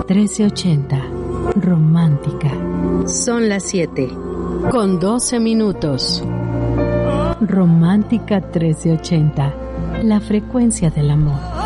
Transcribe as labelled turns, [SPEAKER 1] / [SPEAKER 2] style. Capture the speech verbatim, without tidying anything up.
[SPEAKER 1] trece ochenta. Romántica.
[SPEAKER 2] Son las siete.
[SPEAKER 1] Con doce minutos. Romántica trece ochenta. La frecuencia del amor.